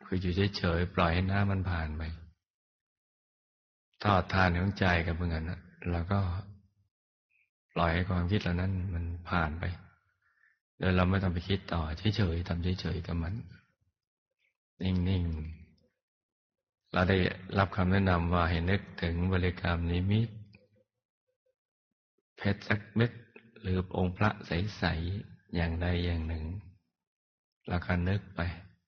คืออยู่เฉยๆปล่อยให้น้ำมันผ่านไปทอดทานของใจกับเหมือนกันนะแล้วก็ปล่อยให้ความคิดเหล่านั้นมันผ่านไปโดยเราไม่ต้องไปคิดต่อเฉยๆทำเฉยๆกับมันนิ่งๆเราได้รับคำแนะนำว่าให้นึกถึงบริกรรมนิมิตเพชรสักเม็ดหรือองค์พระใสๆอย่างใดอย่างหนึ่งแล้วก็นึกไป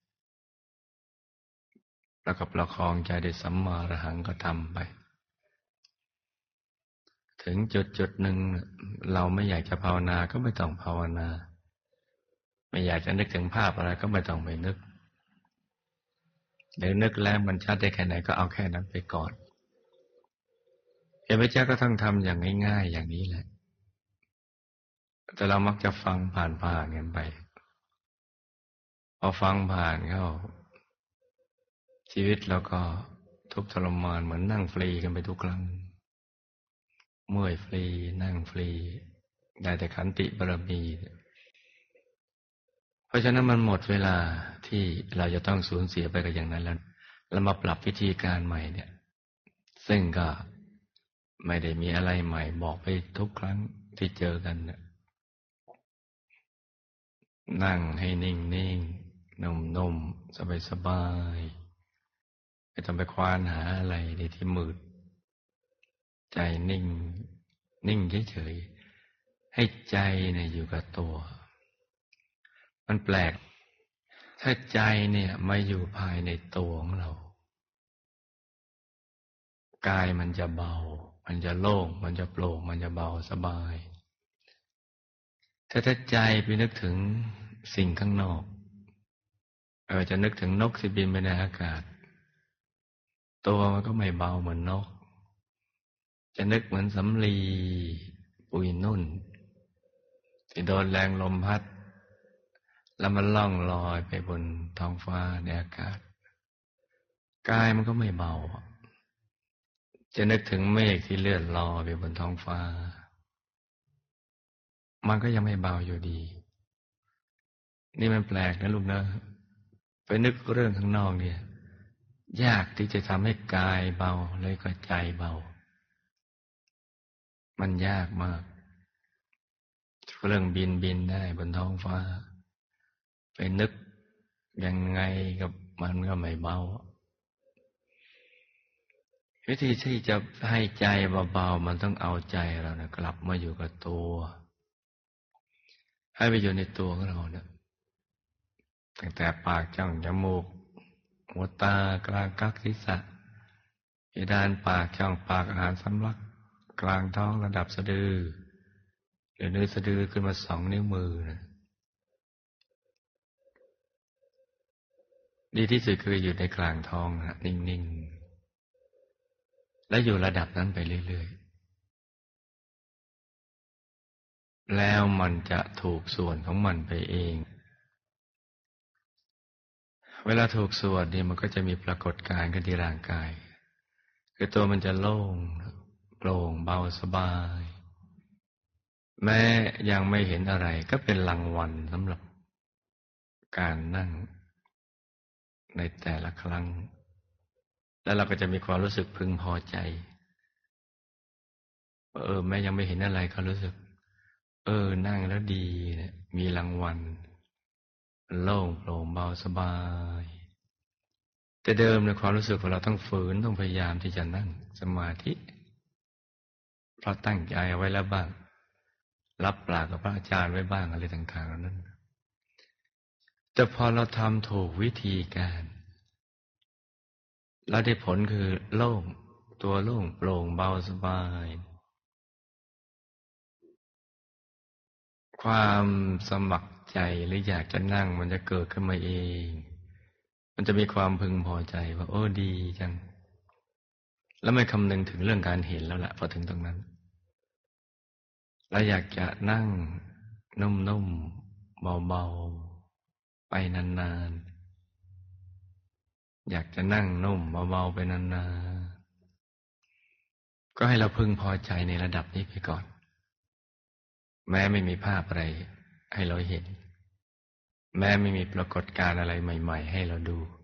แล้วก็ประคองใจด้วยสัมมาอรหังก็ทำไปถึงจุดหนึ่งเราไม่อยากจะภาวนาก็ไม่ต้องภาวนาไม่อยากจะนึกถึงภาพอะไรก็ไม่ต้องไปนึกหรือนึกแล้วมันชัดได้แค่ไหนก็เอาแค่นั้นไปก่อนพระเจ้าก็ต้องทำอย่างง่ายๆอย่างนี้แหละแต่เรามักจะฟังผ่านๆกันไปพอฟังผ่านเข้าชีวิตเราก็ทุกข์ทรมานเหมือนนั่งฟรีกันไปทุกครั้งเมื่อยฟรีนั่งฟรีได้แต่ขันติบารมีเพราะฉะนั้นมันหมดเวลาที่เราจะต้องสูญเสียไปกับอย่างนั้นแล้วเรามาปรับวิธีการใหม่เนี่ยซึ่งก็ไม่ได้มีอะไรใหม่บอกไปทุกครั้งที่เจอกันเนี่ยนั่งให้นิ่งๆนุ่มๆสบายๆไม่ต้องไปควานหาอะไรในที่มืดใจนิ่งเฉยๆให้ใจเนี่ยอยู่กับตัวมันแปลกถ้าใจเนี่ยมาอยู่ภายในตัวของเรากายมันจะเบามันจะโล่งมันจะโปร่งมันจะเบาสบายถ้าใจไปนึกถึงสิ่งข้างนอกจะนึกถึงนกที่บินไปในอากาศตัวมันก็ไม่เบาเหมือนนกจะนึกเหมือนสำลีปุยนุ่นที่โดนแรงลมพัดแล้วมันล่องลอยไปบนท้องฟ้าในอากาศกายมันก็ไม่เบาจะนึกถึงเมฆที่เลื่อนลอยไปบนท้องฟ้ามันก็ยังไม่เบาอยู่ดีนี่มันแปลกนะลูกนะไปนึกเรื่องข้างนอกเนี่ยยากที่จะทำให้กายเบาเลยก็ใจเบามันยากมากเรื่องบินได้บนท้องฟ้าไปนึกยังไงกับมันก็ไม่เบาวิธีที่จะให้ใจเบาๆมันต้องเอาใจเรานะกลับมาอยู่กับตัวให้ไปอยู่ในตัวของเรานะตั้งแต่ปากจ้องจมูกหัวตากลางกักศีรษะเพดานปากช่องปากอาหารสำลักกลางท้องระดับสะดือหรือเนื้อสะดือขึ้นมา2 นิ้วมือนะดีที่สุดคืออยู่ในกลางท้องนะนิ่งๆและอยู่ระดับนั้นไปเรื่อยๆแล้วมันจะถูกส่วนของมันไปเองเวลาถูกส่วนนี่มันก็จะมีปรากฏการณ์ขึ้นที่ร่างกายคือตัวมันจะโล่งโปร่งเบาสบายแม้ยังไม่เห็นอะไรก็เป็นรางวัลสำหรับการนั่งในแต่ละครั้งแล้วเราก็จะมีความรู้สึกพึงพอใจแม้ยังไม่เห็นอะไรก็รู้สึกนั่งแล้วดีเนี่ยมีรางวัลโล่งโปร่งเบาสบายแต่เดิมในความรู้สึกของเราต้องฝืนต้องพยายามที่จะนั่งสมาธิเพราะตั้งใจเอาไว้แล้วบ้างรับปากกับพระอาจารย์ไว้บ้างอะไรต่างๆเหล่านั้นแต่พอเราทำถูกวิธีการเราได้ผลคือโล่งตัวโล่งโปร่งเบาสบายความสมัครใจหรืออยากจะนั่งมันจะเกิดขึ้นมาเองมันจะมีความพึงพอใจว่าโอ้ดีจังแล้วไม่คำนึงถึงเรื่องการเห็นแล้วล่ะพอถึงตรงนั้นเราอยากจะนั่งนุ่มๆเบาๆไปนานๆอยากจะนั่งนุ่มเบาๆไปนานๆก็ให้เราพึงพอใจในระดับนี้ไปก่อนแม้ไม่มีภาพอะไรให้เราเห็นแม้ไม่มีปรากฏการณ์อะไรใหม่ๆให้เราดู